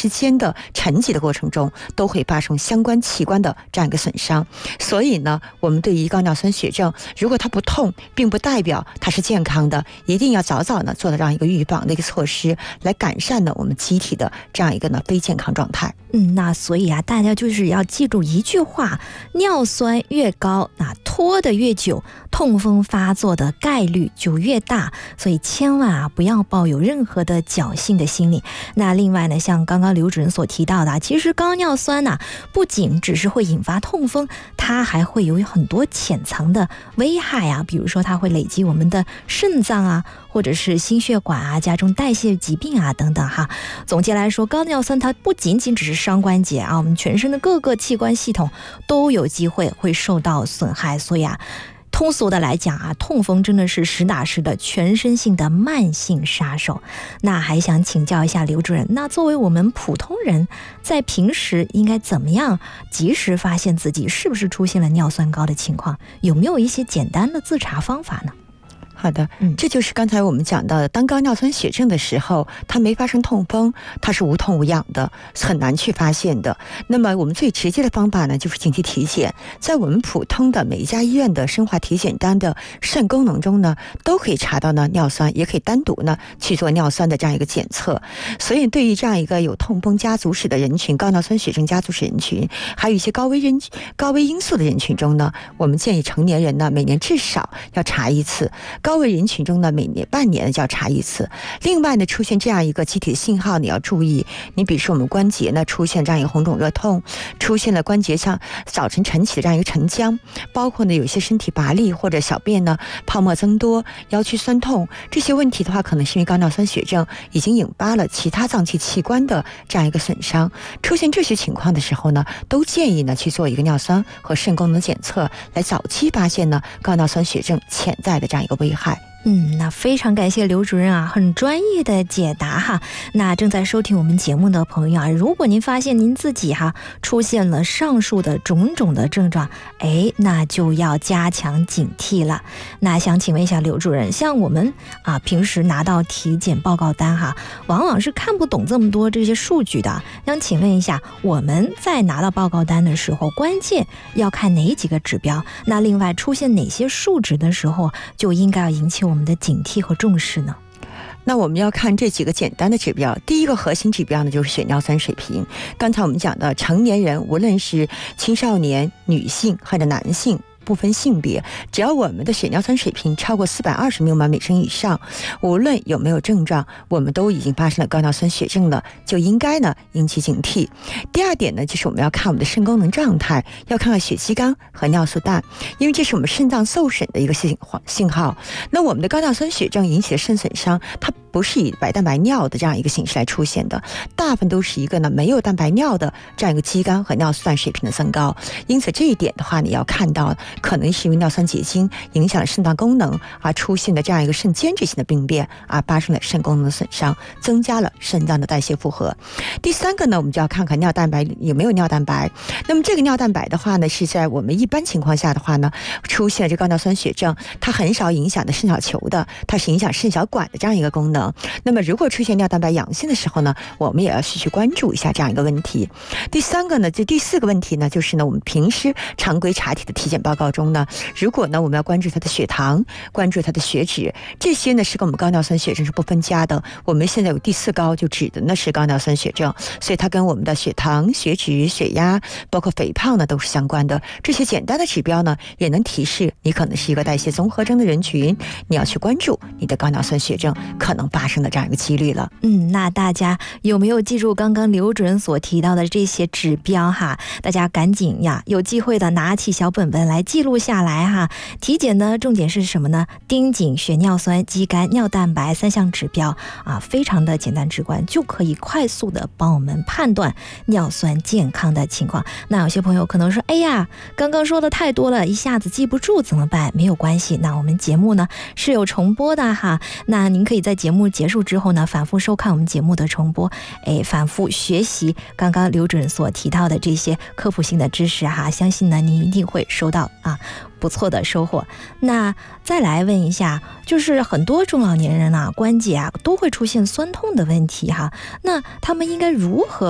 时间的沉积的过程中，都会发生相关器官的这样一个损伤。所以呢，我们对于高尿酸血症，如果它不痛，并不代表它是健康的，一定要早早呢做到这样一个预防的一个措施，来改善呢我们机体的这样一个呢非健康状态。 那所以啊，大家就是要记住一句话：尿酸越高，那拖得越久，痛风发作的概率就越大。所以千万啊不要抱有任何的侥幸的心理。那另外呢，像刚刚刘主任所提到的，其实高尿酸呢不仅只是会引发痛风，它还会有很多潜藏的危害啊，比如说它会累积我们的肾脏啊，或者是心血管啊，加重代谢疾病啊等等哈。总结来说，高尿酸它不仅仅只是伤关节啊，我们全身的各个器官系统都有机会会受到损害。所以啊，通俗的来讲啊，痛风真的是实打实的全身性的慢性杀手。那还想请教一下刘主任，那作为我们普通人，在平时应该怎么样及时发现自己是不是出现了尿酸高的情况？有没有一些简单的自查方法呢？ 好的，这就是刚才我们讲到的，当高尿酸血症的时候，它没发生痛风，它是无痛无痒的，很难去发现的。那么我们最直接的方法呢，就是定期体检。在我们普通的每一家医院的生化体检单的肾功能中呢，都可以查到呢尿酸，也可以单独呢去做尿酸的这样一个检测。所以对于这样一个有痛风家族史的人群，高尿酸血症家族史人群，还有一些高危因素的人群中呢，我们建议成年人呢每年至少要查一次，高危人群中呢每年半年就要查一次。另外呢，出现这样一个机体的信号你要注意，你比如说我们关节呢出现这样一个红肿热痛，出现了关节上早晨晨起的这样一个沉僵，包括呢有些身体乏力或者小便呢泡沫增多、腰躯酸痛，这些问题的话，可能是因为高尿酸血症已经引发了其他脏器器官的这样一个损伤。出现这些情况的时候呢，都建议呢去做一个尿酸和肾功能检测，来早期发现呢高尿酸血症潜在的这样一个危害。 那非常感谢刘主任啊，很专业的解答哈。那正在收听我们节目的朋友啊，如果您发现您自己出现了上述的种种的症状，那就要加强警惕了。那想请问一下刘主任，像我们平时拿到体检报告单往往是看不懂这么多这些数据的。想请问一下，我们在拿到报告单的时候，关键要看哪几个指标？那另外出现哪些数值的时候，就应该要引起我们的警惕和重视呢？ 那我们要看这几个简单的指标。第一个核心指标呢，就是血尿酸水平。刚才我们讲的成年人，无论是青少年、女性或者男性，不分性别，只要我们的血尿酸水平超过420缪马每升以上，无论有没有症状，我们都已经发生了高尿酸血症了，就应该呢引起警惕。第二点呢，就是我们要看我们的肾功能状态，要看看血肌酐和尿素氮，因为这是我们肾脏受损的一个信号。那我们的高尿酸血症引起的肾损伤，它不是以白蛋白尿的这样一个形式来出现的，大部分都是一个呢没有蛋白尿的这样一个肌酐和尿素氮水平的增高。因此这一点的话，你要看到可能是因为尿酸结晶影响了肾脏功能而出现的这样一个肾间质性的病变，而发生了肾功能的损伤，增加了肾脏的代谢负荷。第三个呢，我们就要看看尿蛋白有没有尿蛋白。那么这个尿蛋白的话呢，是在我们一般情况下的话呢，出现这高尿酸血症，它很少影响的肾小球的，它是影响肾小管的这样一个功能。那么如果出现尿蛋白阳性的时候呢，我们也要去关注一下这样一个问题。第四个问题呢，就是呢我们平时常规查体的体检报告中呢，如果呢我们要关注它的血糖，关注它的血脂，这些呢是跟我们高尿酸血症是不分家的。我们现在有第4高，就指的呢是高尿酸血症，所以它跟我们的血糖、血脂、血压，包括肥胖呢都是相关的。这些简单的指标呢，也能提示你可能是一个代谢综合征的人群，你要去关注你的高尿酸血症可能发生的这样一个几率了。 那大家有没有记住刚刚刘主任所提到的这些指标哈？大家赶紧有机会的拿起小本本来记录下来哈。体检呢，重点是什么呢？盯紧血尿酸、肌酐、尿蛋白3项指标非常的简单直观，就可以快速的帮我们判断尿酸健康的情况。那有些朋友可能说，刚刚说的太多了，一下子记不住怎么办？没有关系，那我们节目呢是有重播的哈。那您可以在节目结束之后呢，反复收看我们节目的重播，反复学习刚刚刘主任所提到的这些科普性的知识哈，相信呢您一定会收到不错的收获。那再来问一下，就是很多中老年人关节都会出现酸痛的问题哈，那他们应该如何